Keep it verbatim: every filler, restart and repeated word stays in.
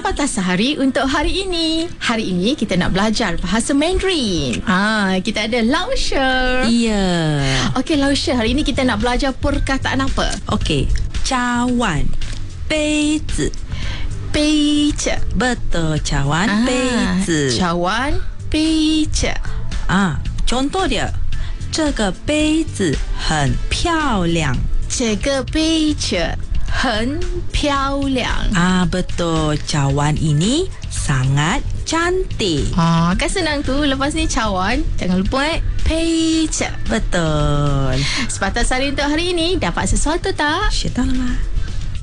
Sepatah Sehari untuk hari ini. Hari ini kita nak belajar bahasa Mandarin. Ah, kita ada Lausha. Ya. Okey Lausha, hari ini kita nak belajar perkataan apa? Okey. Cawan. 杯子. 杯子. Betul, cawan. Ah, 杯子. cawan, 杯子. Ah, contoh dia. 这个杯子很漂亮。 这个杯子很漂亮. Ah, betul. Cawan ini sangat cantik. Ah, kan senang tu. Lepas ni cawan, jangan lupa eh, 杯子. Betul. Sepatah Sehari untuk hari ini, dapat sesuatu tak? 学到了吗？